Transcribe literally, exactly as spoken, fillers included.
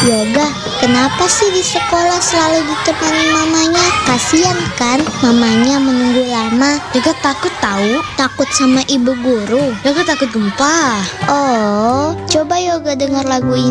Yoga, kenapa sih di sekolah selalu ditemani mamanya? Kasian kan mamanya menunggu lama. Yoga takut tahu. Takut sama ibu guru. Yoga takut gempa. Oh, coba Yoga dengar lagu ini.